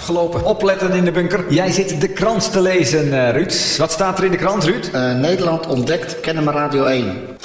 afgelopen. Opletten in de bunker. Jij zit de krant te lezen, Ruud. Wat staat er in de krant, Ruud? Nederland ontdekt Kennemer Radio 1.